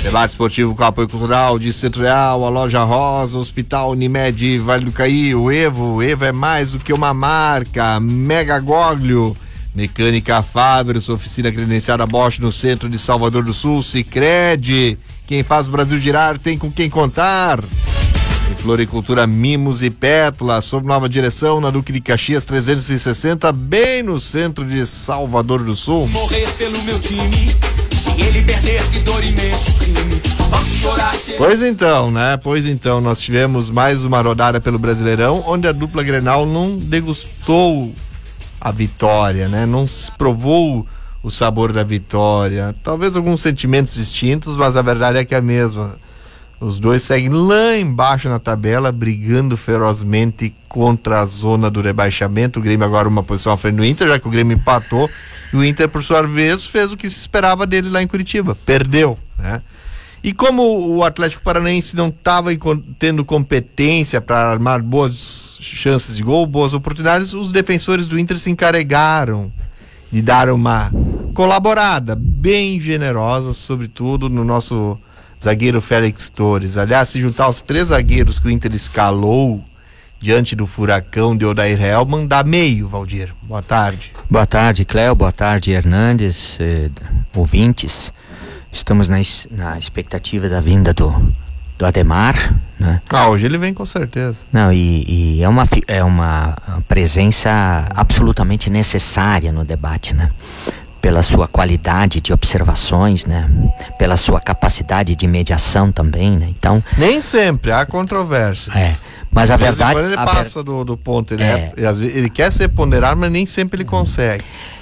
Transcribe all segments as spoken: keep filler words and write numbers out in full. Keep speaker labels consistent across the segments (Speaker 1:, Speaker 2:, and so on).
Speaker 1: Debate esportivo com apoio cultural de Centro Real, a Loja Rosa, Hospital Unimed, Vale do Caí, o Evo. O Evo é mais do que uma marca. Mega Goglio, Mecânica Fábrica, oficina credenciada Bosch no centro de Salvador do Sul. Sicredi, quem faz o Brasil girar tem com quem contar. Em Floricultura, Mimos e Pétala, sob nova direção na Duque de Caxias trezentos e sessenta, bem no centro de Salvador do Sul.
Speaker 2: Morrer pelo meu time, se ele perder, que dor imenso crime. Posso chorar se...
Speaker 1: Pois então, né? Pois então, nós tivemos mais uma rodada pelo Brasileirão, onde a dupla Grenal não degustou a vitória, né? Não se provou o sabor da vitória. Talvez alguns sentimentos distintos, mas a verdade é que é a mesma. Os dois seguem lá embaixo na tabela, brigando ferozmente contra a zona do rebaixamento. O Grêmio agora uma posição à frente do Inter, já que o Grêmio empatou. E o Inter, por sua vez, fez o que se esperava dele lá em Curitiba. Perdeu, né? E como o Atlético Paranaense não estava tendo competência para armar boas chances de gol, boas oportunidades, os defensores do Inter se encarregaram de dar uma colaborada bem generosa, sobretudo no nosso zagueiro Félix Torres. Aliás, se juntar os três zagueiros que o Inter escalou diante do furacão de Odair Hellmann, dá meio, Valdir. Boa tarde.
Speaker 3: Boa tarde, Cléo. Boa tarde, Hernandes, eh, ouvintes. Estamos na, na expectativa da vinda do, do Ademar, né?
Speaker 1: Ah, hoje ele vem com certeza.
Speaker 3: Não, e, e é, uma, é uma presença absolutamente necessária no debate, né? Pela sua qualidade de observações, né? Pela sua capacidade de mediação também, né? Então...
Speaker 1: Nem sempre, há controvérsia.
Speaker 3: É, mas a verdade...
Speaker 1: Quando ele passa ver... do, do ponto, ele, é... É, ele quer ser ponderado, mas nem sempre ele consegue.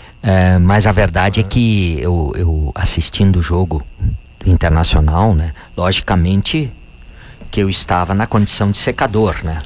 Speaker 3: É, mas a verdade é, é que eu, eu assistindo o jogo internacional, né? Logicamente que eu estava na condição de secador, né?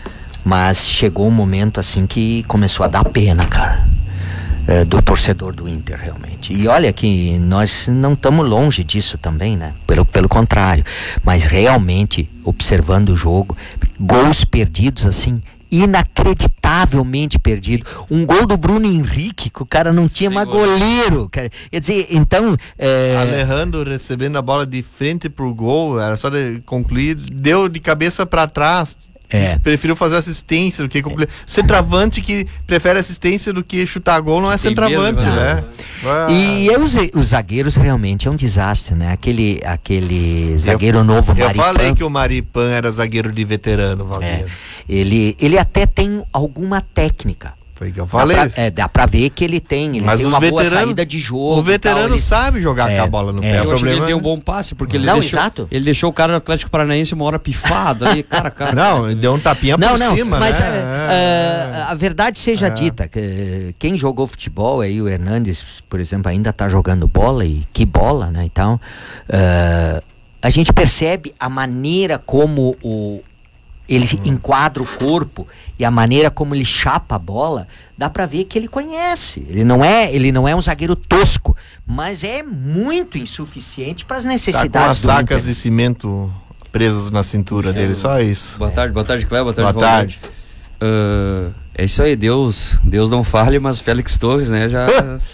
Speaker 3: Mas chegou um momento assim que começou a dar pena, cara. É, do torcedor do Inter, realmente. E olha que nós não estamos longe disso também, né? Pelo, pelo contrário. Mas realmente, observando o jogo, gols perdidos assim, inacreditavelmente perdido. Um gol do Bruno Henrique, que o cara não tinha mais goleiro. Cara. Quer dizer, então... É...
Speaker 1: Alejandro recebendo a bola de frente pro gol, era só de concluir, deu de cabeça para trás. É. Preferiu fazer assistência do que concluir. Centroavante que prefere assistência do que chutar gol não é centroavante, né?
Speaker 3: Ah. E os, os zagueiros realmente é um desastre, né? Aquele, aquele zagueiro eu, novo,
Speaker 1: eu
Speaker 3: Maripan.
Speaker 1: Eu falei que o Maripan era zagueiro de veterano, Valdir.
Speaker 3: É. Ele, ele até tem alguma técnica.
Speaker 1: Foi que eu falei.
Speaker 3: Dá pra, é, dá pra ver que ele tem, ele
Speaker 1: Mas
Speaker 3: tem uma boa saída de jogo.
Speaker 1: O veterano tal, ele... sabe jogar é, com a bola no
Speaker 4: é,
Speaker 1: pé.
Speaker 4: Eu
Speaker 1: o problema
Speaker 4: ele
Speaker 1: é...
Speaker 4: tem um bom passe, porque ele,
Speaker 3: não,
Speaker 4: deixou,
Speaker 3: exato.
Speaker 4: ele deixou o cara do Atlético Paranaense uma hora pifado ali, cara, cara.
Speaker 1: Não, ele deu um tapinha
Speaker 3: não,
Speaker 1: por
Speaker 3: não,
Speaker 1: cima,
Speaker 3: mas
Speaker 1: né?
Speaker 3: É, é, a verdade seja é. dita, que quem jogou futebol aí, o Hernandes, por exemplo, ainda tá jogando bola, e que bola, né? Então, uh, a gente percebe a maneira como o ele uhum. enquadra o corpo e a maneira como ele chapa a bola, dá pra ver que ele conhece. Ele não é, ele não é um zagueiro tosco, mas é muito insuficiente para as necessidades
Speaker 1: tá com as
Speaker 3: do
Speaker 1: sacas
Speaker 3: Inter.
Speaker 1: de cimento presas na cintura é, dele, só isso.
Speaker 4: Boa tarde, boa tarde, Cléo, boa tarde,
Speaker 1: Boa tarde.
Speaker 4: Uh, é isso aí, Deus, Deus não falhe, mas Félix Torres, né, já...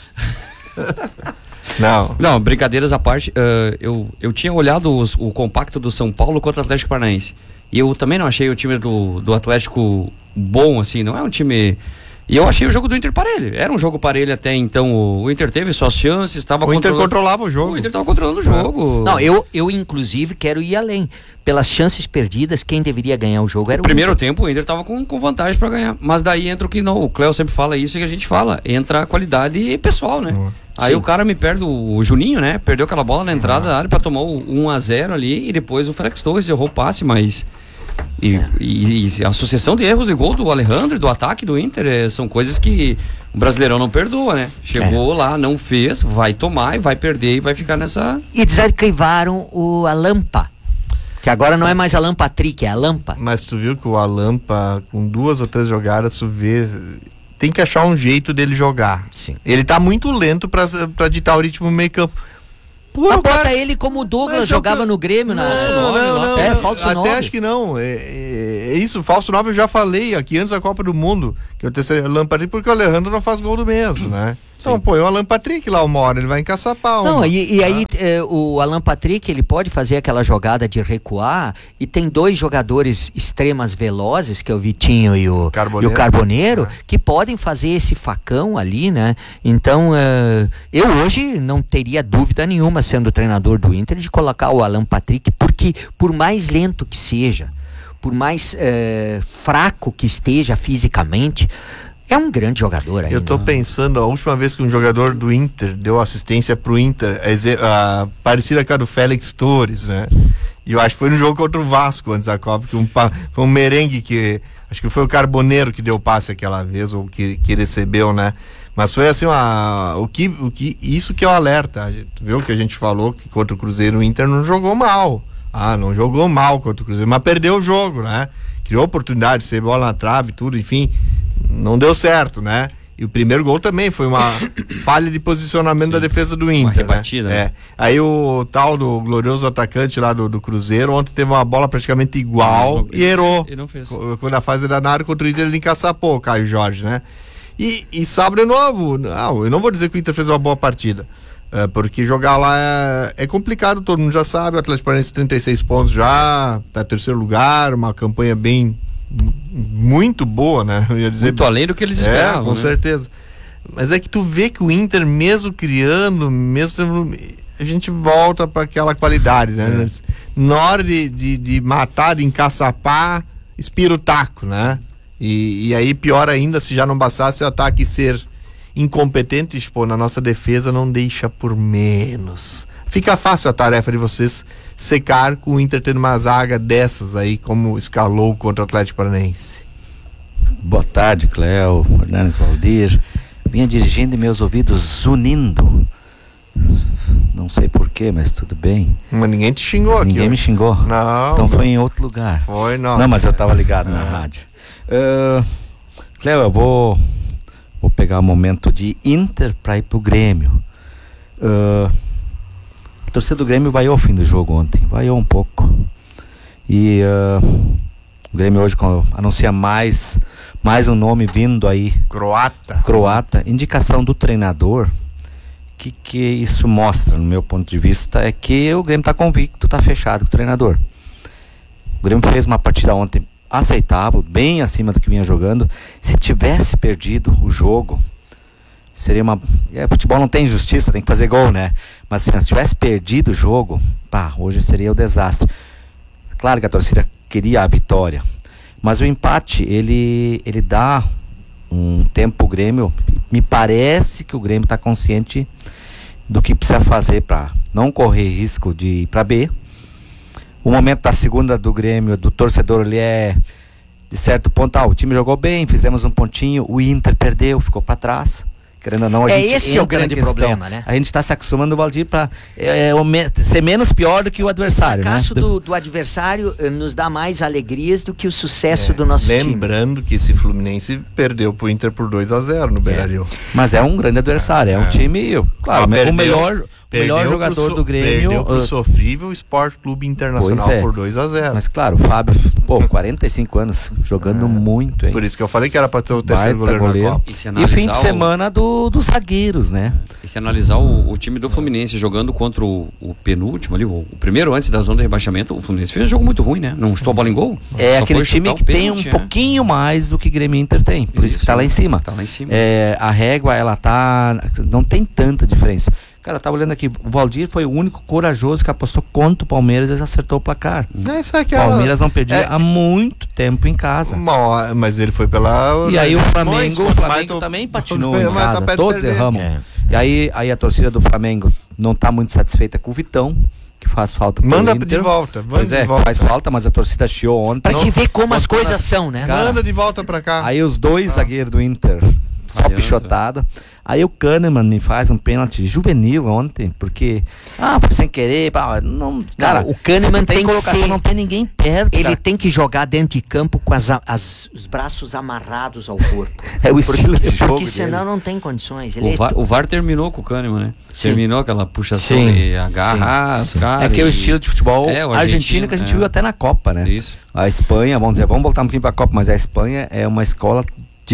Speaker 1: Não.
Speaker 4: Não, brincadeiras à parte, uh, eu, eu tinha olhado os, o compacto do São Paulo contra o Atlético Paranaense. E eu também não achei o time do, do Atlético bom, assim, não é um time... E eu achei o jogo do Inter parelho. Era um jogo parelho até então. O Inter teve suas chances, estava
Speaker 1: O Inter controlava o jogo.
Speaker 4: O Inter estava controlando o jogo.
Speaker 3: Não, eu, eu inclusive quero ir além. Pelas chances perdidas, quem deveria ganhar o jogo era o
Speaker 4: primeiro
Speaker 3: Inter.
Speaker 4: tempo o Inter estava com, com vantagem para ganhar. Mas daí entra o que não. O Cléo sempre fala isso e que a gente fala. Entra a qualidade pessoal, né? Uhum. Aí Sim. o cara me perde, o, o Juninho, né? Perdeu aquela bola na entrada uhum. da área para tomar o um a zero ali. E depois o Félix Torres errou o passe, mas... E, é. e, e a sucessão de erros de gol do Alejandro e do ataque do Inter é, são coisas que o Brasileirão não perdoa, né? Chegou é. lá, não fez, vai tomar e vai perder e vai ficar nessa...
Speaker 3: E desarquivaram o Alampa, que agora não é mais Alan Patrick, é Alampa.
Speaker 1: Mas tu viu que o Alampa, com duas ou três jogadas, tu vê... Tem que achar um jeito dele jogar.
Speaker 3: Sim.
Speaker 1: Ele tá muito lento pra, pra ditar o ritmo no meio campo.
Speaker 3: Puro, mas bota cara... ele como o Douglas jogava eu... no Grêmio,
Speaker 1: não,
Speaker 3: não,
Speaker 1: nove, não, não,
Speaker 3: é,
Speaker 1: não,
Speaker 3: falso
Speaker 1: até
Speaker 3: nove.
Speaker 1: acho que não, é, é, é isso, falso nove eu já falei aqui antes da Copa do Mundo, que eu terceiro Lampard, porque o Alejandro não faz gol do mesmo, né? Então põe o Alan Patrick lá uma hora, ele vai encaçapar.
Speaker 3: Não,
Speaker 1: uma.
Speaker 3: e, e aí eh, o Alan Patrick, ele pode fazer aquela jogada de recuar, e tem dois jogadores extremas velozes, que é o Vitinho e o Carboneiro, e o Carboneiro é. que podem fazer esse facão ali, né? Então, eh, eu hoje não teria dúvida nenhuma, sendo treinador do Inter, de colocar o Alan Patrick, porque por mais lento que seja, por mais eh, fraco que esteja fisicamente, é um grande jogador aí.
Speaker 1: Eu tô pensando, a última vez que um jogador do Inter deu assistência pro Inter, a, a, parecida com a do Félix Torres, né? E eu acho que foi no jogo contra o Vasco antes da Copa, que um, foi um merengue que, acho que foi o Carboneiro que deu o passe aquela vez, ou que, que recebeu, né? Mas foi assim, uma, o que, o que, isso que é o alerta. Tu viu que a gente falou que contra o Cruzeiro o Inter não jogou mal. Ah, não jogou mal contra o Cruzeiro, mas perdeu o jogo, né? Criou oportunidade, ser bola na trave, tudo, enfim. Não deu certo, né? E o primeiro gol também foi uma falha de posicionamento Sim. da defesa do Inter, uma
Speaker 4: rebatida,
Speaker 1: né?
Speaker 4: né?
Speaker 1: É. Aí o tal do glorioso atacante lá do, do Cruzeiro, ontem teve uma bola praticamente igual não, e errou.
Speaker 4: E não fez.
Speaker 1: Quando a fase da área contra o Inter, ele encaçapou o Caio Jorge, né? E, e sábado de novo, não, eu não vou dizer que o Inter fez uma boa partida, é, porque jogar lá é, é complicado, todo mundo já sabe. O Atlético Paranaense trinta e seis pontos já, tá em terceiro lugar, uma campanha bem muito boa, né? Eu ia dizer,
Speaker 4: muito além do que eles esperavam.
Speaker 1: É, com
Speaker 4: né?
Speaker 1: certeza. Mas é que tu vê que o Inter, mesmo criando, mesmo a gente volta para aquela qualidade, né? É. Na hora de, de, de matar, de encaçapar, expira o taco, né? E, e aí pior ainda, se já não bastasse o ataque ser incompetente, tipo, na nossa defesa não deixa por menos. Fica fácil a tarefa de vocês secar com o Inter tendo uma zaga dessas aí, como escalou contra o Atlético Paranaense.
Speaker 5: Boa tarde, Cléo, Hernandes Valdir. Vinha dirigindo e meus ouvidos zunindo. Não sei porquê, mas tudo bem.
Speaker 1: Mas ninguém te xingou aqui.
Speaker 5: Ninguém me xingou?
Speaker 1: Não.
Speaker 5: Então foi em outro lugar.
Speaker 1: Foi, não.
Speaker 5: Não, mas eu tava ligado é. na rádio. Uh, Cléo, eu vou, vou pegar o um momento de Inter para ir pro Grêmio. Uh, a torcida do Grêmio vaiou o fim do jogo ontem. Vaiou um pouco. E uh, o Grêmio hoje com, anuncia mais, mais um nome vindo aí.
Speaker 1: Croata.
Speaker 5: Croata. Indicação do treinador. O que, que isso mostra, no meu ponto de vista, é que o Grêmio está convicto, está fechado com o treinador. O Grêmio fez uma partida ontem aceitável, bem acima do que vinha jogando. Se tivesse perdido o jogo, seria uma... É, futebol não tem justiça, tem que fazer gol, né? Mas se tivesse perdido o jogo, pá, hoje seria o desastre. Claro que a torcida queria a vitória, mas o empate, ele, ele dá um tempo ao Grêmio. Me parece que o Grêmio está consciente do que precisa fazer para não correr risco de ir para B. O momento da segunda do Grêmio, do torcedor, ele é de certo ponto, ah, o time jogou bem, fizemos um pontinho, o Inter perdeu, ficou para trás. Querendo ou não, a
Speaker 3: é
Speaker 5: gente
Speaker 3: esse é o grande problema, né?
Speaker 5: A gente está se acostumando, Valdir, para é, é, ser menos pior do que o adversário.
Speaker 3: O fracasso,
Speaker 5: né?
Speaker 3: do, do adversário eh, nos dá mais alegrias do que o sucesso é, do nosso
Speaker 1: lembrando
Speaker 3: time.
Speaker 1: Lembrando que esse Fluminense perdeu pro Inter por dois a zero no Beira-Rio.
Speaker 5: É. Mas é um grande adversário, é, é um time, claro, ah, perdeu, o melhor, melhor jogador
Speaker 1: so,
Speaker 5: do Grêmio.
Speaker 1: Perdeu pro uh, sofrível Esporte Clube Internacional é. por dois a zero.
Speaker 5: Mas claro, o Fábio, pô, quarenta e cinco anos, jogando é. muito, hein?
Speaker 1: Por isso que eu falei que era para ter o terceiro goleiro, goleiro na Copa.
Speaker 5: E, e fim de semana do, do zagueiros, né?
Speaker 4: E se analisar o, o time do Fluminense jogando contra o, o penúltimo ali, o, o primeiro antes da zona de rebaixamento, o Fluminense fez um jogo muito ruim, né? Não chutou a bola em gol.
Speaker 5: É aquele time que tem um pouquinho mais do que Grêmio Inter tem, por isso, isso que tá lá em cima.
Speaker 4: Tá lá em cima.
Speaker 5: É, a régua, ela tá... não tem tanta diferença. Cara, eu tava olhando aqui, o Valdir foi o único corajoso que apostou contra o Palmeiras e acertou o placar.
Speaker 1: Essa é
Speaker 5: aquela... O Palmeiras não perdia é... há muito tempo em casa.
Speaker 1: Uma, mas ele foi pela...
Speaker 5: E aí o Flamengo, o Flamengo tô... também patinou em casa, tá todos erramos. É. E aí, aí a torcida do Flamengo não tá muito satisfeita com o Vitão, que faz falta pro
Speaker 1: Manda
Speaker 5: Inter.
Speaker 1: de volta. Manda
Speaker 5: pois é,
Speaker 1: de volta.
Speaker 5: faz falta, mas a torcida chiou ontem.
Speaker 3: Pra te ver como as coisas são, né?
Speaker 1: Cara, manda de volta pra cá.
Speaker 5: Aí os dois ah. zagueiros do Inter, só Adianta. pichotada. Aí o Kahneman me faz um pênalti juvenil ontem, porque, ah, foi sem querer, pá, não, cara,
Speaker 3: não, o Kahneman tem, tem colocação,
Speaker 5: ser, não tem ninguém perto.
Speaker 3: Ele
Speaker 5: cara.
Speaker 3: tem que jogar dentro de campo com as, as, os braços amarrados ao corpo.
Speaker 5: É o estilo
Speaker 3: porque,
Speaker 5: de jogo
Speaker 3: Porque senão
Speaker 5: dele.
Speaker 3: não tem condições.
Speaker 4: Ele o, VAR, é... o VAR terminou com o Kahneman, né?
Speaker 3: Sim.
Speaker 4: Terminou aquela puxação
Speaker 5: Sim.
Speaker 4: e agarrar os caras.
Speaker 5: É que é o estilo de futebol
Speaker 4: é,
Speaker 5: argentino, argentino que a gente
Speaker 4: é.
Speaker 5: viu até na Copa, né?
Speaker 4: Isso.
Speaker 5: A Espanha, vamos dizer, vamos voltar um pouquinho pra Copa, mas a Espanha é uma escola de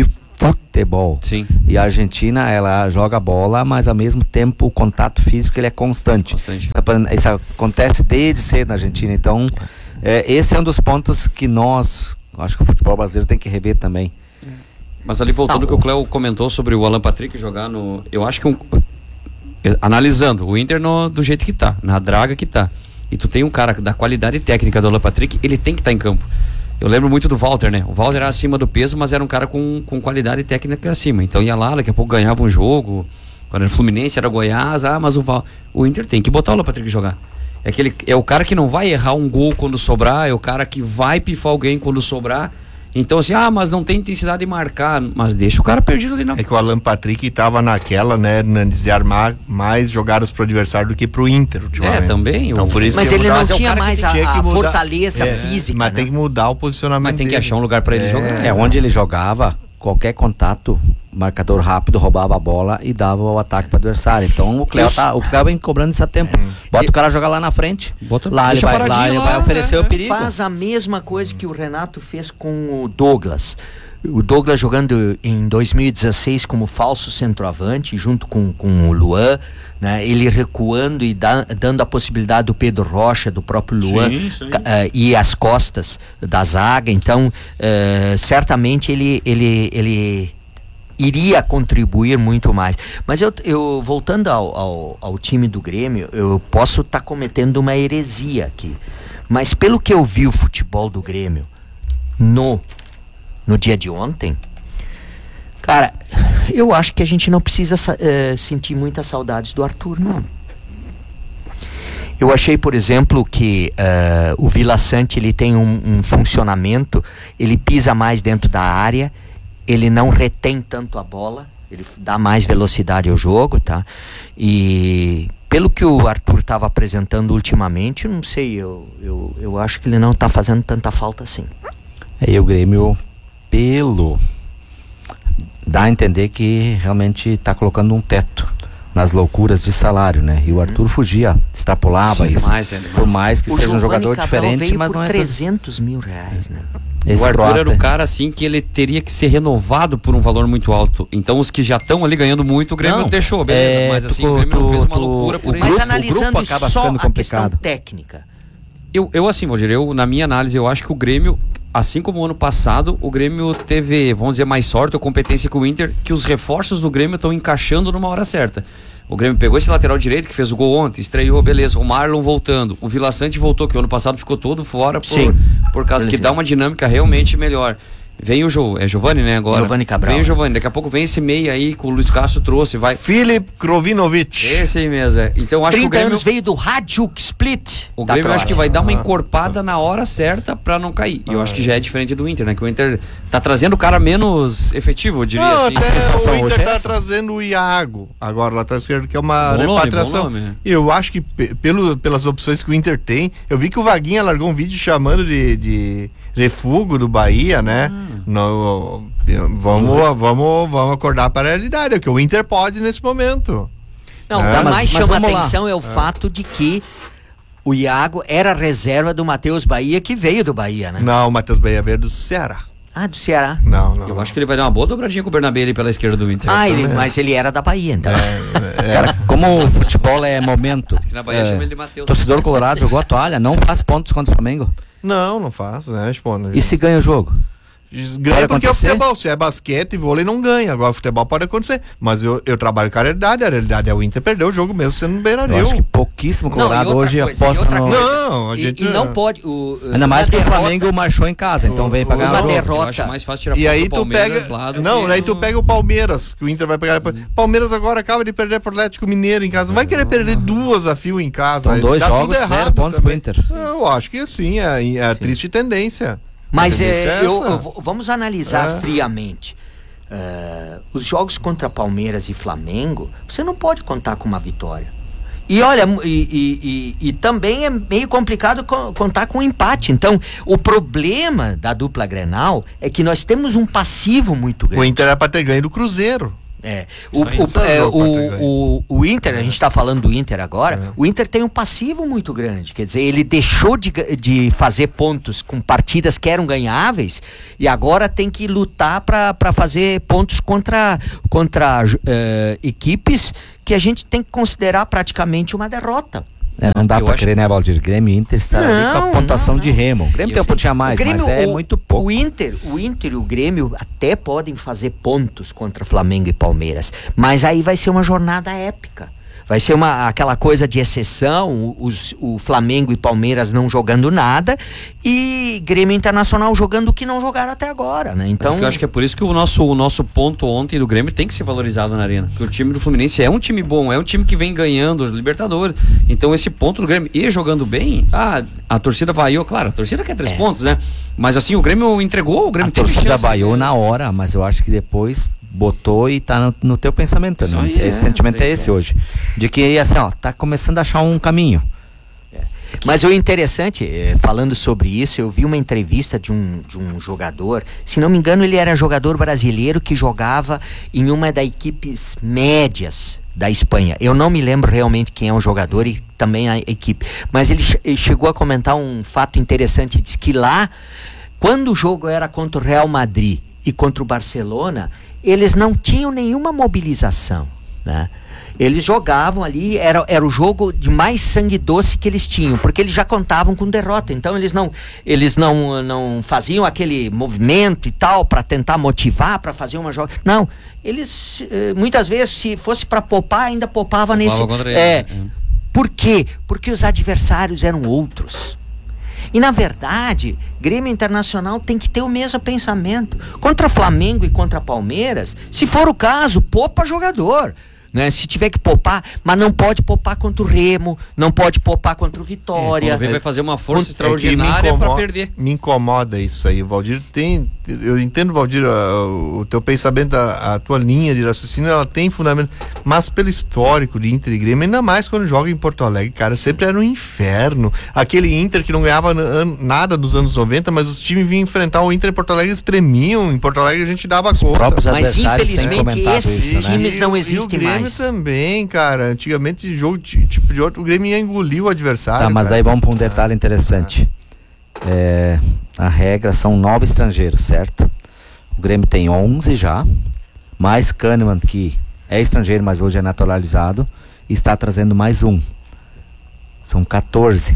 Speaker 5: futebol.
Speaker 4: Sim.
Speaker 5: E a Argentina, ela joga bola, mas ao mesmo tempo o contato físico ele é constante.
Speaker 4: Constante.
Speaker 5: Isso, isso acontece desde cedo na Argentina. Então, é, esse é um dos pontos que nós, acho que o futebol brasileiro tem que rever também.
Speaker 4: Mas ali voltando ao que o Cléo comentou sobre o Alan Patrick jogar no... Eu acho que um, analisando o Inter no, do jeito que tá, na draga que tá, e tu tem um cara da qualidade técnica do Alan Patrick, ele tem que estar tá em campo. Eu lembro muito do Walter, né? O Walter era acima do peso, mas era um cara com, com qualidade técnica acima. Então ia lá, daqui a pouco ganhava um jogo. Quando era Fluminense, era Goiás. Ah, mas o, Val... o Inter tem que botar o Alan Patrick jogar. É, aquele, é o cara que não vai errar um gol quando sobrar, é o cara que vai pifar alguém quando sobrar. Então assim, ah, mas não tem intensidade de marcar, mas deixa o cara perdido ali na...
Speaker 1: É que o Alan Patrick tava naquela, né, Hernandes, de armar mais jogadas pro adversário do que pro Inter ultimamente.
Speaker 4: É, também.
Speaker 1: Então,
Speaker 4: o...
Speaker 1: por isso
Speaker 3: mas
Speaker 1: que
Speaker 3: ele
Speaker 1: mudar,
Speaker 3: não
Speaker 1: é
Speaker 3: tinha mais a,
Speaker 1: tinha
Speaker 3: a
Speaker 1: mudar,
Speaker 3: fortaleza
Speaker 1: é,
Speaker 3: física,
Speaker 1: mas
Speaker 3: né?
Speaker 1: tem que mudar o posicionamento
Speaker 4: Mas tem que
Speaker 1: dele.
Speaker 4: achar um lugar pra ele
Speaker 1: É.
Speaker 4: jogar.
Speaker 5: É, onde ele jogava, qualquer contato, marcador rápido, roubava a bola e dava o ataque para o adversário. Então o Cléo tá, o Cléo vem cobrando isso há tempo. Bota o cara jogar lá na frente.
Speaker 4: Bota,
Speaker 5: lá ele
Speaker 4: deixa
Speaker 5: vai, lá
Speaker 4: paradinho
Speaker 5: ele
Speaker 4: lá,
Speaker 5: vai oferecer
Speaker 4: né?
Speaker 5: o perigo.
Speaker 3: Faz a mesma coisa que o Renato fez com o Douglas. O Douglas jogando em dois mil e dezesseis como falso centroavante, junto com, com o Luan, né? Ele recuando e da, dando a possibilidade do Pedro Rocha, do próprio Luan,
Speaker 4: Sim, sim.
Speaker 3: Uh, e as costas da zaga. Então, uh, certamente ele, ele, ele iria contribuir muito mais. Mas eu, eu voltando ao, ao, ao time do Grêmio, eu posso estar tá cometendo uma heresia aqui. Mas pelo que eu vi o futebol do Grêmio no no dia de ontem, cara, eu acho que a gente não precisa uh, sentir muitas saudades do Arthur, não. Eu achei, por exemplo, que uh, o Vila Sante, ele tem um, um funcionamento, ele pisa mais dentro da área, ele não retém tanto a bola, ele dá mais velocidade ao jogo, tá? E pelo que o Arthur estava apresentando ultimamente, não sei, eu, eu, eu acho que ele não está fazendo tanta falta assim.
Speaker 5: E o Grêmio, pelo dá a entender que realmente está colocando um teto nas loucuras de salário, né? E o Arthur fugia, extrapolava
Speaker 4: Sim,
Speaker 5: isso.
Speaker 4: demais, é, demais.
Speaker 5: Por mais que
Speaker 3: O
Speaker 5: seja um
Speaker 3: Giovanni
Speaker 5: jogador
Speaker 3: Cabral
Speaker 5: diferente,
Speaker 3: veio
Speaker 5: mas
Speaker 3: por
Speaker 5: não é
Speaker 3: trezentos mil reais, né?
Speaker 5: Esse
Speaker 4: o Arthur
Speaker 5: croata.
Speaker 4: era o cara assim que ele teria que ser renovado por um valor muito alto. Então os que já estão ali ganhando muito, o Grêmio
Speaker 5: Não,
Speaker 4: deixou, beleza.
Speaker 5: é,
Speaker 4: mas assim,
Speaker 5: tu-
Speaker 4: o Grêmio não
Speaker 5: tu-
Speaker 4: fez uma
Speaker 5: tu-
Speaker 4: loucura por
Speaker 5: o
Speaker 4: isso.
Speaker 3: Mas
Speaker 5: grupo- o
Speaker 3: analisando
Speaker 5: grupo acaba
Speaker 3: só
Speaker 5: ficando
Speaker 3: a questão
Speaker 5: complicado.
Speaker 3: técnica,
Speaker 4: Eu, eu assim, Roger, eu, na minha análise, eu acho que o Grêmio, assim como o ano passado, o Grêmio teve, vamos dizer, mais sorte ou competência que o Inter, que os reforços do Grêmio estão encaixando numa hora certa. O Grêmio pegou esse lateral direito que fez o gol ontem, estreou, beleza. O Marlon voltando. O Vila Sante voltou, que o ano passado ficou todo fora por,
Speaker 3: Sim.
Speaker 4: por causa que
Speaker 3: Beleza.
Speaker 4: dá uma dinâmica realmente melhor. Vem o Jo, é Giovanni, né, agora?
Speaker 3: Giovanni Cabral.
Speaker 4: Vem o Giovanni, daqui a pouco vem esse meia aí que o Luiz Castro trouxe, vai.
Speaker 1: Filip Krovinovic.
Speaker 4: Esse aí mesmo, é. Então eu acho que o
Speaker 3: trinta
Speaker 4: Grêmio...
Speaker 3: anos veio do Hajduk Split.
Speaker 4: O
Speaker 3: da
Speaker 4: Grêmio eu acho que
Speaker 3: Croácia.
Speaker 4: vai dar uma encorpada na hora certa pra não cair. E eu acho que já é diferente do Inter, né? Que o Inter tá trazendo o cara menos efetivo, eu diria
Speaker 1: Não,
Speaker 4: assim.
Speaker 1: até
Speaker 5: sensação
Speaker 1: o Inter
Speaker 5: hoje é
Speaker 1: tá
Speaker 5: essa.
Speaker 1: trazendo o Iago agora, lateral esquerdo, que é uma
Speaker 4: Bom nome,
Speaker 1: repatriação.
Speaker 4: bom nome.
Speaker 1: E eu acho que pe- pelo, pelas opções que o Inter tem, eu vi que o Vaguinha largou um vídeo chamando de, de refúgio do Bahia, né?
Speaker 4: Ah.
Speaker 1: No, vamos, vamos, vamos acordar para a realidade, é o que o Inter pode nesse momento.
Speaker 3: Não,
Speaker 1: É,
Speaker 3: o que
Speaker 1: mas-
Speaker 3: mais
Speaker 5: mas
Speaker 3: chama
Speaker 5: vamos lá.
Speaker 3: atenção é o fato de que o Iago era reserva do Matheus Bahia, que veio do Bahia, né?
Speaker 1: Não, o Matheus Bahia veio do Ceará.
Speaker 3: Ah, do Ceará.
Speaker 1: Não, não.
Speaker 4: Eu acho que ele vai dar uma boa dobradinha com o Bernabé ali pela esquerda do Inter.
Speaker 3: Ah, ele, mas ele era da Bahia, então.
Speaker 5: Cara, como o futebol é momento,
Speaker 4: que na Bahia
Speaker 5: é,
Speaker 4: chama ele de Matheus.
Speaker 5: torcedor colorado jogou a toalha, não faz pontos contra o Flamengo.
Speaker 1: Não, não faz, né? Tipo,
Speaker 5: E se ganha o jogo?
Speaker 1: ganha
Speaker 5: pode
Speaker 1: porque é
Speaker 5: acontecer?
Speaker 1: futebol. Se é basquete e vôlei, não ganha. Agora, futebol pode acontecer. Mas eu, eu trabalho com a realidade. A realidade é o Inter perdeu o jogo mesmo sendo no Beira-Rio.
Speaker 5: Eu acho que pouquíssimo
Speaker 3: Não,
Speaker 5: Colorado
Speaker 3: e outra
Speaker 5: hoje
Speaker 3: coisa, e
Speaker 5: aposta
Speaker 3: outra
Speaker 5: no...
Speaker 3: coisa.
Speaker 1: Não, a
Speaker 3: E-
Speaker 1: gente...
Speaker 3: e, não pode. O,
Speaker 5: Ainda mais
Speaker 3: uma
Speaker 5: que o
Speaker 3: derrota-
Speaker 5: Flamengo marchou em casa, então vem pra ganhar
Speaker 3: uma
Speaker 5: o jogo.
Speaker 3: derrota.
Speaker 4: Eu acho mais fácil tirar
Speaker 1: E
Speaker 4: ponto
Speaker 1: aí
Speaker 4: do
Speaker 1: tu
Speaker 4: Palmeiras
Speaker 1: pega.
Speaker 4: lá do
Speaker 1: Não,
Speaker 4: que
Speaker 1: aí
Speaker 4: no-
Speaker 1: tu pega o Palmeiras, que o Inter vai pegar depois. Palmeiras agora acaba de perder pro Atlético Mineiro em casa. Não vai querer perder duas a fio em casa.
Speaker 5: São dois
Speaker 1: Tá tudo
Speaker 5: jogos, zero
Speaker 1: errado
Speaker 5: pontos pro
Speaker 1: também.
Speaker 5: Inter.
Speaker 1: Eu acho que sim, é, é a triste tendência.
Speaker 3: Mas
Speaker 1: A
Speaker 3: é,
Speaker 1: tendência é
Speaker 3: eu,
Speaker 1: essa.
Speaker 3: eu vou- vamos analisar
Speaker 1: É.
Speaker 3: friamente. Uh, os jogos contra Palmeiras e Flamengo, você não pode contar com uma vitória. E olha, e, e- e- e também é meio complicado co- contar com um empate. Então, o problema da dupla Grenal é que nós temos um passivo muito
Speaker 1: O
Speaker 3: grande.
Speaker 1: Inter era pra ter ganho do Cruzeiro.
Speaker 3: É. O, o, é, o, o, o Inter, a gente está falando do Inter agora, é. o Inter tem um passivo muito grande, quer dizer, ele deixou de, de fazer pontos com partidas que eram ganháveis e agora tem que lutar para fazer pontos contra, contra uh, equipes que a gente tem que considerar praticamente uma derrota.
Speaker 5: É, não dá para crer, né, Valdir? Grêmio e Inter está não, ali com a pontuação não, não. de Remo. O Grêmio tem um pontinho a mais, Grêmio, mas é
Speaker 3: o,
Speaker 5: muito pouco.
Speaker 3: O Inter, o Inter e o Grêmio até podem fazer pontos contra Flamengo e Palmeiras, mas aí vai ser uma jornada épica. Vai ser uma, aquela coisa de exceção, os, o Flamengo e Palmeiras não jogando nada e Grêmio Internacional jogando o que não jogaram até agora, né? Então,
Speaker 4: eu acho que é por isso que o nosso, o nosso ponto ontem do Grêmio tem que ser valorizado na arena, porque o time do Fluminense é um time bom, é um time que vem ganhando os Libertadores, então esse ponto do Grêmio, e jogando bem, ah, a torcida vaiou, claro, a torcida quer três é. pontos, né? Mas assim, o Grêmio entregou, o Grêmio
Speaker 5: a torcida vaiou na hora, mas eu acho que depois botou e tá no, no teu pensamento também. Esse é, sentimento é esse é. hoje. De que, assim, ó, tá começando a achar um caminho.
Speaker 3: É. Mas o interessante, falando sobre isso, eu vi uma entrevista de um, de um jogador, se não me engano ele era jogador brasileiro que jogava em uma das equipes médias da Espanha. Eu não me lembro realmente quem é o jogador e também a equipe. Mas ele, ele chegou a comentar um fato interessante, diz que lá, quando o jogo era contra o Real Madrid e contra o Barcelona, eles não tinham nenhuma mobilização, né? Eles jogavam ali, era, era o jogo de mais sangue doce que eles tinham, porque eles já contavam com derrota, então eles não, eles não, não faziam aquele movimento e tal para tentar motivar, para fazer uma jogada. Não, eles muitas vezes, se fosse para poupar, ainda poupava, poupava nesse. É, ele, né? Por quê? Porque os adversários eram outros. E na verdade, Grêmio Internacional tem que ter o mesmo pensamento. Contra Flamengo e contra Palmeiras, se for o caso, poupa jogador, né? Se tiver que poupar, mas não pode poupar contra o Remo, não pode poupar contra o Vitória.
Speaker 4: É, vai fazer uma força é extraordinária para perder.
Speaker 1: Me incomoda isso aí, Valdir. Tem, eu entendo, Valdir, a, o teu pensamento, a, a tua linha de raciocínio, ela tem fundamento, mas pelo histórico de Inter e Grêmio, ainda mais quando joga em Porto Alegre, cara, sempre era um inferno. Aquele Inter que não ganhava nada nos anos noventa, mas os times vinham enfrentar o Inter em Porto Alegre, eles tremiam. Em Porto Alegre a gente dava os conta.
Speaker 3: Mas infelizmente esses isso, times né? não existem mais.
Speaker 1: Também, cara, antigamente jogo tipo de outro, o Grêmio ia engolir o adversário.
Speaker 5: Tá, mas
Speaker 1: cara.
Speaker 5: Aí vamos para um detalhe interessante. É, a regra são nove estrangeiros, certo? O Grêmio tem onze já, mais Kahneman, que é estrangeiro, mas hoje é naturalizado, e está trazendo mais um. São quatorze.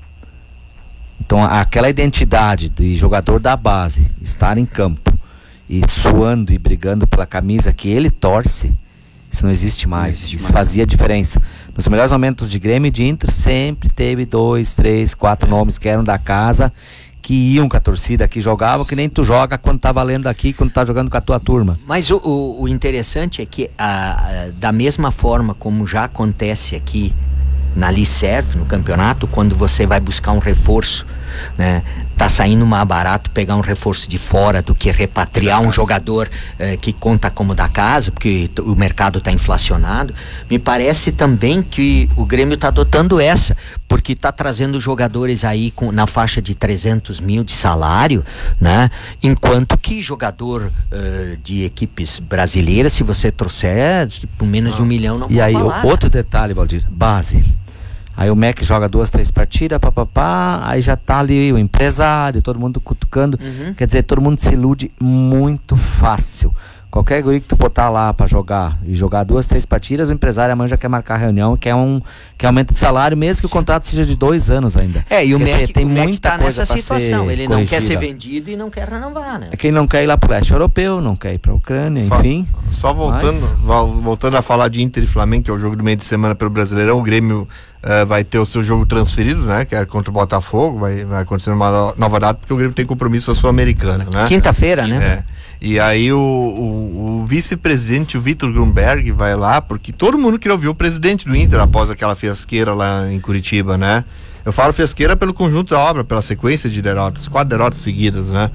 Speaker 5: Então aquela identidade de jogador da base estar em campo e suando e brigando pela camisa que ele torce, isso não existe mais, não existe isso mais. Fazia diferença. Nos melhores momentos de Grêmio e de Inter sempre teve dois, três, quatro nomes que eram da casa, que iam com a torcida, que jogavam, que nem tu joga quando tá valendo aqui, quando tá jogando com a tua turma.
Speaker 3: Mas o, o, o interessante é que a, a, da mesma forma como já acontece aqui na Licerve, no campeonato, quando você vai buscar um reforço, né? Tá saindo mais barato pegar um reforço de fora do que repatriar um jogador eh, que conta como da casa, porque o mercado está inflacionado. Me parece também que o Grêmio está adotando essa, porque está trazendo jogadores aí com, na faixa de trezentos mil de salário, né? Enquanto que jogador uh, de equipes brasileiras, se você trouxer por menos ah. de um milhão, não
Speaker 5: E aí, falar, outro né? detalhe, Valdir, base. Aí o M E C joga duas, três partidas, papapá, aí já tá ali o empresário, todo mundo cutucando. Uhum. Quer dizer, todo mundo se ilude muito fácil. Qualquer guri que tu botar lá pra jogar e jogar duas, três partidas, o empresário amanhã já quer marcar reunião, quer um quer aumento de salário, mesmo que o contrato seja de dois anos ainda.
Speaker 3: É, e o M E C
Speaker 5: tem
Speaker 3: o
Speaker 5: muita
Speaker 3: tá
Speaker 5: coisa
Speaker 3: nessa situação. Ele
Speaker 5: corrigida.
Speaker 3: Não quer ser vendido e não quer renovar, né?
Speaker 5: É quem não quer ir lá pro leste europeu, não quer ir pra Ucrânia, enfim.
Speaker 1: Só voltando, mas... voltando a falar de Inter e Flamengo, que é o jogo do meio de semana pelo Brasileirão, o Grêmio Uh, vai ter o seu jogo transferido, né? Que é contra o Botafogo, vai, vai acontecer uma nova data, porque o Grêmio tem compromisso com a Sul-Americana, né?
Speaker 3: Quinta-feira, né?
Speaker 1: É. E aí o, o, o vice-presidente, o Vitor Grunberg, vai lá, porque todo mundo queria ouvir o presidente do Inter após aquela fiasqueira lá em Curitiba, né? Eu falo fiasqueira pelo conjunto da obra, pela sequência de derrotas, quatro derrotas seguidas, né?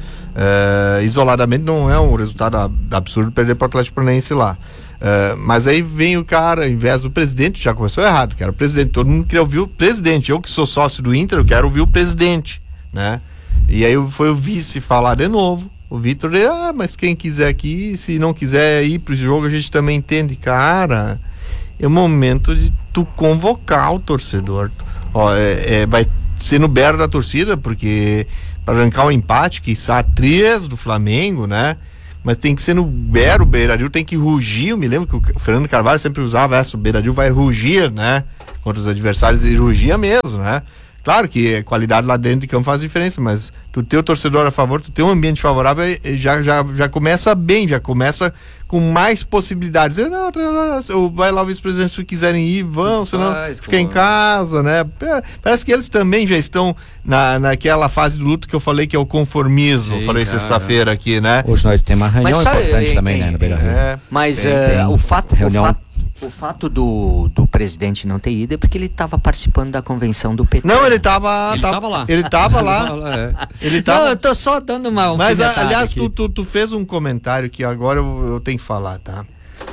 Speaker 1: Uh, isoladamente não é um resultado absurdo perder para o Atlético Paranaense lá. Uh, mas aí vem o cara, ao invés do presidente, já começou errado, que era o presidente, todo mundo queria ouvir o presidente. Eu que sou sócio do Inter, eu quero ouvir o presidente, né? E aí foi o vice falar de novo, O Vitor, ah, mas quem quiser aqui, se não quiser ir pro jogo, a gente também entende. Cara, é o momento de tu convocar o torcedor. Ó, é, é, vai ser no berro da torcida, porque para arrancar um empate, que está três do Flamengo, né? Mas tem que ser no berro, o Beira-Rio tem que rugir. Eu me lembro que o Fernando Carvalho sempre usava essa, o Beira-Rio vai rugir, né? Contra os adversários, e rugia mesmo, né? Claro que a qualidade lá dentro de campo faz diferença, mas tu ter o torcedor a favor, tu ter um ambiente favorável, já, já, já começa bem, já começa com mais possibilidades. Eu, não, não, vai lá o vice-presidente, se quiserem ir, vão, senão
Speaker 4: faz,
Speaker 1: fica em casa, né? Parece que eles também já estão na, naquela fase do luto que eu falei, que é o conformismo.
Speaker 4: Sim,
Speaker 1: falei
Speaker 4: cara.
Speaker 1: sexta-feira aqui, né?
Speaker 5: Hoje nós temos uma reunião
Speaker 3: sabe,
Speaker 5: importante
Speaker 3: é,
Speaker 5: também,
Speaker 3: é,
Speaker 5: né, no Beira-Rio.
Speaker 1: É,
Speaker 3: Mas
Speaker 5: Tem-
Speaker 3: eh,
Speaker 5: tem
Speaker 3: o fato, o
Speaker 5: reunião-
Speaker 3: fato, o fato do, do presidente não ter ido é porque ele estava participando da convenção do P T.
Speaker 1: não, ele tava,
Speaker 4: Ele tava lá.
Speaker 1: Ele tava lá.
Speaker 4: é.
Speaker 1: Ele
Speaker 3: Não,
Speaker 1: tava.
Speaker 3: eu tô só dando uma
Speaker 1: Mas, a-
Speaker 3: alfinetada
Speaker 1: aliás,
Speaker 3: aqui.
Speaker 1: tu, tu, tu fez um comentário que agora eu, eu tenho que falar, tá?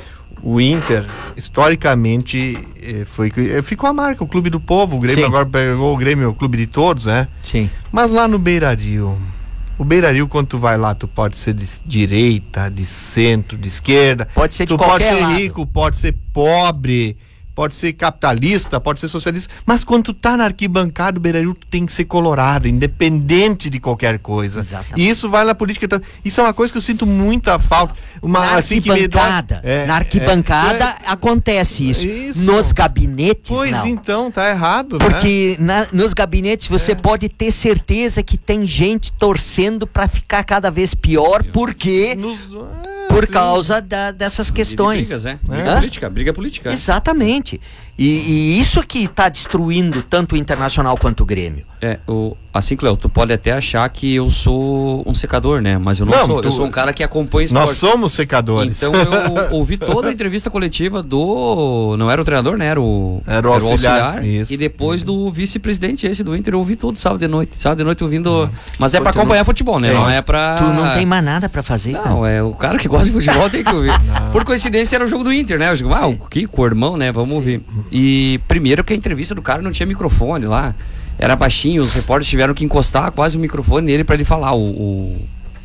Speaker 1: O Inter, historicamente, eh, foi, eh, ficou a marca, o clube do povo. O Grêmio
Speaker 3: Sim.
Speaker 1: agora pegou o Grêmio, o clube de todos, né?
Speaker 3: Sim.
Speaker 1: Mas lá no Beira-Rio, o Beira-Rio, quando tu vai lá, tu pode ser de direita, de centro, de esquerda.
Speaker 3: Pode ser de
Speaker 1: tu pode
Speaker 3: qualquer
Speaker 1: ser
Speaker 3: lado.
Speaker 1: rico, pode ser pobre, pode ser capitalista, pode ser socialista, mas quando tu tá na arquibancada do Beira-Rio, tu tem que ser colorado, independente de qualquer coisa.
Speaker 3: Exatamente.
Speaker 1: E isso vai na política. tá- Isso é uma coisa que eu sinto muita falta. Uma,
Speaker 3: Na
Speaker 1: assim, que me dói-
Speaker 3: arquibancada,
Speaker 1: É,
Speaker 3: na arquibancada
Speaker 1: é, é,
Speaker 3: acontece isso.
Speaker 1: Isso.
Speaker 3: Nos gabinetes,
Speaker 1: Pois
Speaker 3: não.
Speaker 1: então, tá errado, né?
Speaker 3: Porque na- nos gabinetes você pode ter certeza que tem gente torcendo para ficar cada vez pior, porque
Speaker 1: Nos- é,
Speaker 3: por
Speaker 1: sim.
Speaker 3: causa da- dessas questões.
Speaker 4: Brigas, é. Briga
Speaker 3: Hã?
Speaker 4: política, briga política.
Speaker 3: Exatamente. E, e isso que está destruindo tanto o Internacional quanto o Grêmio.
Speaker 4: É, o, assim, Cleo, tu pode até achar que eu sou um secador, né? Mas eu não,
Speaker 1: Não,
Speaker 4: sou.
Speaker 1: tu-
Speaker 4: Eu sou um cara que acompanha
Speaker 1: Nós
Speaker 4: esporte.
Speaker 1: somos secadores.
Speaker 4: Então eu ouvi toda a entrevista coletiva do. Não era o treinador, né? Era o,
Speaker 1: Era o auxiliar, isso.
Speaker 4: E depois do vice-presidente esse do Inter, eu ouvi tudo sábado de noite. Sábado de noite ouvindo. Mas é
Speaker 3: Pô,
Speaker 4: pra
Speaker 3: tu não-
Speaker 4: acompanhar futebol, né?
Speaker 1: É.
Speaker 4: Não é pra.
Speaker 3: Tu não tem mais nada para fazer, cara.
Speaker 4: Não, é o cara que gosta de futebol tem que ouvir. Por coincidência era o jogo do Inter, né? Eu digo, ah, o Kiko, o irmão, né? Vamos ouvir. E primeiro que a entrevista do cara não tinha microfone lá. Era baixinho, os repórteres tiveram que encostar quase o microfone nele pra ele falar. O, o,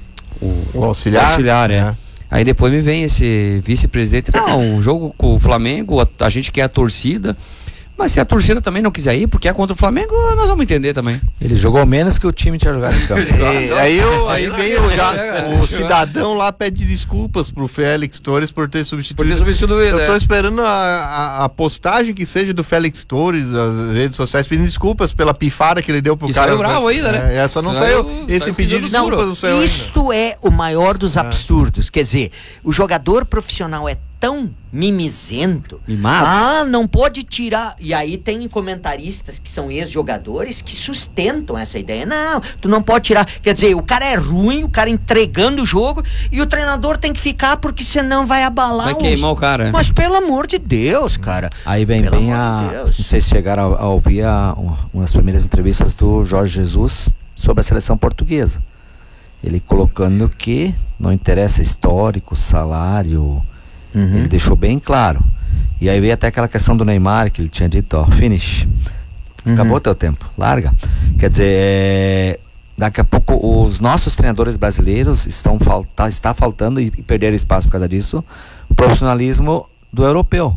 Speaker 4: o,
Speaker 1: O auxiliar?
Speaker 4: o auxiliar, é.
Speaker 1: É.
Speaker 4: Aí depois me vem esse vice-presidente. Não, o jogo com o Flamengo, a, a gente quer a torcida. Mas se a torcida também não quiser ir, porque é contra o Flamengo, nós vamos entender também.
Speaker 5: Ele jogou menos que o time tinha jogado em campo.
Speaker 1: E aí eu, aí vem o, já,
Speaker 4: É,
Speaker 1: o
Speaker 4: é.
Speaker 1: cidadão lá pede desculpas pro Félix Torres por ter substituído.
Speaker 4: Por ter substituído ele,
Speaker 1: Eu tô
Speaker 4: é.
Speaker 1: esperando a, a, a postagem que seja do Félix Torres, as redes sociais pedindo desculpas pela pifada que ele deu pro
Speaker 4: E
Speaker 1: cara.
Speaker 4: saiu bravo ainda, né?
Speaker 1: É, essa não
Speaker 4: Saiu-
Speaker 1: saiu. Esse
Speaker 4: saiu
Speaker 1: pedido de
Speaker 4: pisando
Speaker 1: desculpas
Speaker 4: duro.
Speaker 1: não saiu ainda.
Speaker 3: Isto é o maior dos absurdos. Quer dizer, o jogador profissional é tão mimizento.
Speaker 4: Mimado.
Speaker 3: Ah, não pode tirar. E aí tem comentaristas que são ex-jogadores que sustentam essa ideia. Não, tu não pode tirar. Quer dizer, o cara é ruim, o cara entregando o jogo e o treinador tem que ficar porque senão vai abalar
Speaker 4: Vai
Speaker 3: os-
Speaker 4: queimar o cara.
Speaker 3: Mas pelo amor de Deus, cara.
Speaker 5: Aí vem
Speaker 3: Pelo
Speaker 5: bem
Speaker 3: amor
Speaker 5: a.
Speaker 3: de Deus.
Speaker 5: Não sei se chegaram a, a ouvir a, uma das primeiras entrevistas do Jorge Jesus sobre a seleção portuguesa. Ele colocando que não interessa histórico, salário.
Speaker 3: Uhum.
Speaker 5: Ele deixou bem claro. E aí veio até aquela questão do Neymar, que ele tinha dito, ó, finish. Acabou o teu tempo, larga. Quer dizer, é, daqui a pouco os nossos treinadores brasileiros estão falta, está faltando e, e perderam espaço por causa disso, o profissionalismo do europeu.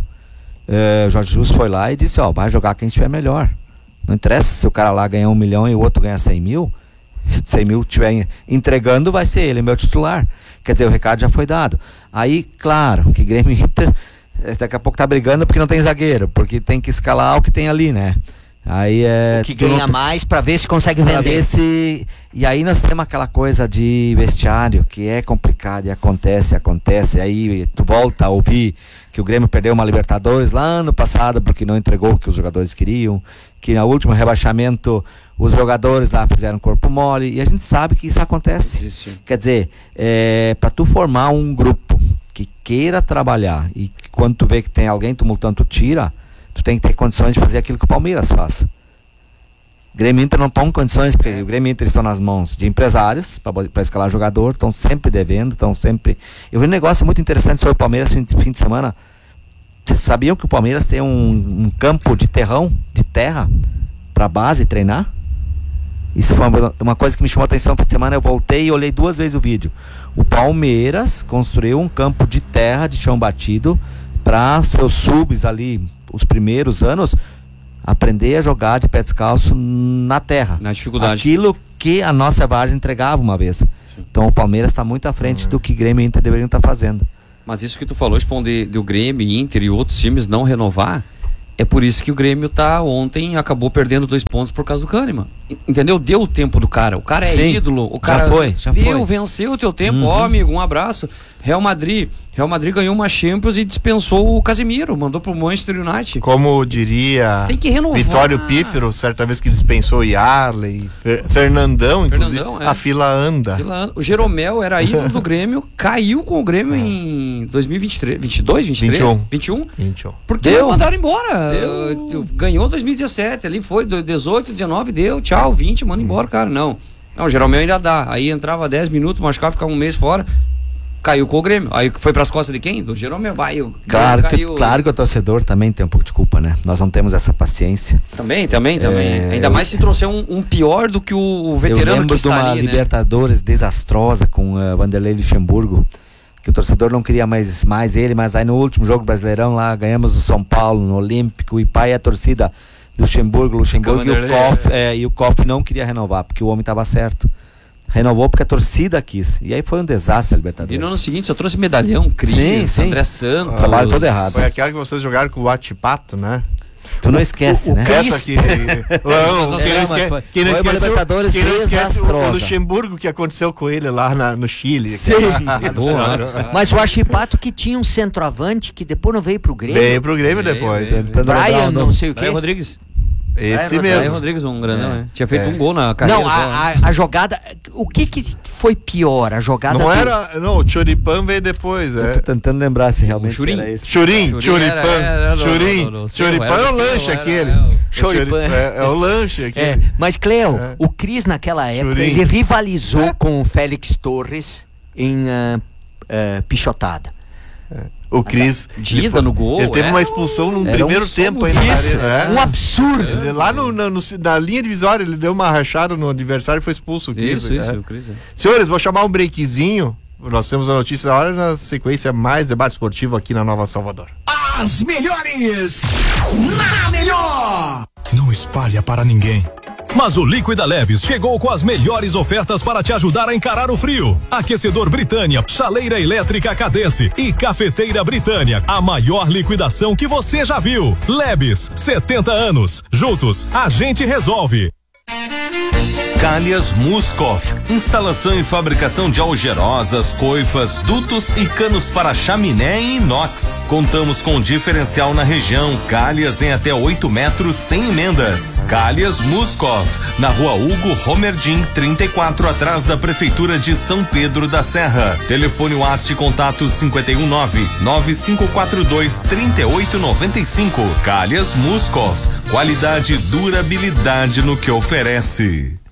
Speaker 5: É, o Jorge Jesus foi lá e disse, ó, vai jogar quem estiver melhor. Não interessa se o cara lá ganha um milhão e o outro ganha cem mil. Se cem mil estiver entregando, vai ser ele, meu titular. Quer dizer, o recado já foi dado. Aí, claro, que Grêmio e Inter eh, daqui a pouco tá brigando porque não tem zagueiro, porque tem que escalar o que tem ali, né? Aí é.
Speaker 3: O que
Speaker 5: tu não-
Speaker 3: ganha mais pra ver se consegue
Speaker 5: pra
Speaker 3: vender.
Speaker 5: ver se... E aí nós temos aquela coisa de vestiário que é complicado e acontece, acontece. Aí tu volta a ouvir que o Grêmio perdeu uma Libertadores lá ano passado porque não entregou o que os jogadores queriam, que no último rebaixamento os jogadores lá fizeram corpo mole, e a gente sabe que isso acontece.
Speaker 4: Existe.
Speaker 5: Quer dizer, é, para tu formar um grupo que queira trabalhar e que quando tu vê que tem alguém tumultando, tu tira, tu tem que ter condições de fazer aquilo que o Palmeiras faz. Grêmio e Inter não estão em condições, porque o Grêmio e Inter estão nas mãos de empresários para escalar jogador, estão sempre devendo, estão sempre... Eu vi um negócio muito interessante sobre o Palmeiras fim de, fim de semana. Vocês sabiam que o Palmeiras tem um, um campo de terrão, de terra, para base treinar? Isso foi uma, uma coisa que me chamou a atenção essa semana. Eu voltei e olhei duas vezes o vídeo. O Palmeiras construiu um campo de terra, de chão batido, para seus subs ali, os primeiros anos, aprender a jogar de pé descalço na terra.
Speaker 4: Na dificuldade.
Speaker 5: Aquilo que a nossa Várzea entregava uma vez. Sim. Então o Palmeiras está muito à frente uhum. do que Grêmio e Inter deveriam estar fazendo.
Speaker 4: Mas isso que tu falou, de, de o Grêmio, Inter e outros times não renovar, é por isso que o Grêmio tá ontem acabou perdendo dois pontos por causa do Kahneman. Entendeu? Deu o tempo do cara. O cara é Sim, ídolo. O cara
Speaker 5: já foi, já
Speaker 4: deu,
Speaker 5: foi.
Speaker 4: venceu o teu tempo.
Speaker 5: Uhum.
Speaker 4: Ó, amigo, um abraço. Real Madrid. Real Madrid ganhou uma Champions e dispensou o Casemiro, mandou pro Manchester United.
Speaker 1: Como diria
Speaker 4: Tem que renovar.
Speaker 1: Vitório Pífero, certa vez que dispensou o Yarley, Fer, Fernandão, inclusive,
Speaker 4: Fernandão, é.
Speaker 1: a fila anda.
Speaker 4: A fila anda. O Jeromel era ídolo do Grêmio, caiu com o Grêmio é. em dois mil e vinte e três, vinte e dois, vinte e três,
Speaker 1: vinte e um.
Speaker 4: vinte e um? Porque
Speaker 5: deu.
Speaker 4: mandaram embora. Deu. Ganhou dois mil e dezessete, ali foi dezoito, dezenove, deu, tchau, vinte, manda embora, cara. Não. Não, o Jeromel ainda dá. Aí entrava dez minutos, machucava, ficava um mês fora. Caiu com o Grêmio. Aí foi pras costas de quem? Do Jeromel. Vai, o
Speaker 5: claro, que,
Speaker 4: caiu.
Speaker 5: claro que o torcedor também tem um pouco de culpa, né? Nós não temos essa paciência.
Speaker 4: Também, também, também. É, Ainda eu... mais se trouxer um, um pior do que o veterano.
Speaker 5: Eu lembro
Speaker 4: que está
Speaker 5: de uma
Speaker 4: ali,
Speaker 5: Libertadores, né? Desastrosa com uh, Vanderlei Luxemburgo, que o torcedor não queria mais, mais ele, mas aí no último jogo Brasileirão lá, ganhamos o São Paulo, no Olímpico, o Pai e a torcida Luxemburgo, Luxemburgo e o Koff, é, e o Koff não queria renovar, porque o homem estava certo. Renovou porque a torcida quis. E aí foi um desastre a Libertadores.
Speaker 4: E no ano seguinte só trouxe medalhão, Cris,
Speaker 5: sim, sim.
Speaker 4: André Santos.
Speaker 1: Ah,
Speaker 5: trabalho todo errado.
Speaker 1: Foi aquela que vocês jogaram com o Atipato, né?
Speaker 5: Tu não esquece,
Speaker 1: o, o
Speaker 5: né?
Speaker 1: Essa aqui. Não, quem não esquece, quem não esquece,
Speaker 5: Libertadores
Speaker 1: quem não esquece o, o
Speaker 5: desastrosa.
Speaker 1: Luxemburgo que aconteceu com ele lá na, no Chile.
Speaker 3: Sim. Boa. Mas o Achipato que tinha um centroavante que depois não veio pro Grêmio.
Speaker 1: Veio pro Grêmio depois.
Speaker 3: Brian, não sei o quê.
Speaker 4: Brian Rodrigues.
Speaker 1: Esse
Speaker 4: é,
Speaker 1: mesmo.
Speaker 4: Brian Rodrigues, um grandão,
Speaker 1: é.
Speaker 4: né? Tinha feito
Speaker 1: é.
Speaker 4: um gol na carreira.
Speaker 3: Não, a, a, a jogada. O que que foi pior? A jogada.
Speaker 1: Não
Speaker 3: do...
Speaker 1: era. Não, o Choripan veio depois.
Speaker 5: Eu
Speaker 1: É.
Speaker 5: tô tentando lembrar se realmente
Speaker 4: Churim.
Speaker 5: era esse.
Speaker 1: Churim, Choripan. Churim. Choripan é o lanche aquele.
Speaker 3: Choripan.
Speaker 1: É, é o lanche aquele.
Speaker 3: É, mas, Cleo,
Speaker 1: É.
Speaker 3: o Cris naquela época,
Speaker 1: Churim.
Speaker 3: ele rivalizou com o Félix Torres em uh, uh, pichotada.
Speaker 1: O Cris.
Speaker 4: Dida
Speaker 1: foi-
Speaker 4: no gol,
Speaker 1: Ele teve
Speaker 4: é.
Speaker 1: uma expulsão num
Speaker 5: Era
Speaker 1: primeiro
Speaker 5: um
Speaker 1: tempo
Speaker 5: somos
Speaker 1: ainda.
Speaker 3: Isso,
Speaker 1: É.
Speaker 3: um absurdo.
Speaker 1: Ele, lá no, na, no- na linha divisória, ele deu uma rachada no adversário e foi expulso. O Cris,
Speaker 4: Isso, isso,
Speaker 1: é.
Speaker 4: o Cris. é.
Speaker 1: Senhores, vou chamar um breakzinho. Nós temos a notícia da hora na sequência mais debate esportivo aqui na Nova Salvador.
Speaker 2: As melhores na melhor.
Speaker 6: Não espalha para ninguém. Mas o Líquida Leves chegou com as melhores ofertas para te ajudar a encarar o frio. Aquecedor Britânia, chaleira elétrica Cadence e cafeteira Britânia. A maior liquidação que você já viu. Lebes, setenta anos. Juntos, a gente resolve.
Speaker 7: Calhas Muscoff, instalação e fabricação de algerosas, coifas, dutos e canos para chaminé e inox. Contamos com diferencial na região, calhas em até oito metros sem emendas. Calhas Muscoff, na rua Hugo Romerdim, trinta e quatro, atrás da Prefeitura de São Pedro da Serra. Telefone WhatsApp contato cinco um nove, nove cinco quatro dois, três oito nove cinco. Calhas Muscoff, qualidade e durabilidade no que oferece.